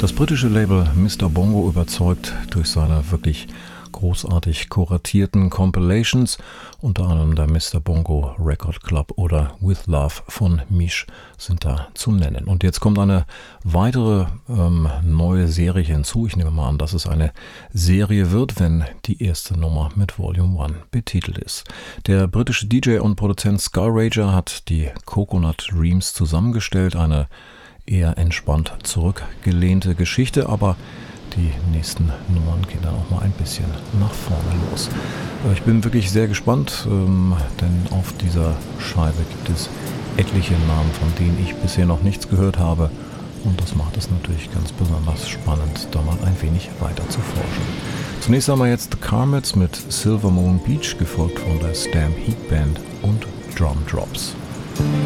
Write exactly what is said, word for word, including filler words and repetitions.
Das britische Label Mister Bongo überzeugt durch seine wirklich großartig kuratierten Compilations, unter anderem der Mister Bongo Record Club oder With Love von Misch sind da zu nennen. Und jetzt kommt eine weitere ähm, neue Serie hinzu. Ich nehme mal an, dass es eine Serie wird, wenn die erste Nummer mit Volume eins betitelt ist. Der britische D J und Produzent Skull Rager hat die Coconut Dreams zusammengestellt, eine eher entspannt zurückgelehnte Geschichte, aber die nächsten Nummern gehen dann auch mal ein bisschen nach vorne los. Ich bin wirklich sehr gespannt, ähm, denn auf dieser Scheibe gibt es etliche Namen, von denen ich bisher noch nichts gehört habe. Und das macht es natürlich ganz besonders spannend, da mal ein wenig weiter zu forschen. Zunächst haben wir jetzt The Carmets mit Silver Moon Beach, gefolgt von der Stamp Heat Band und Drum Drops.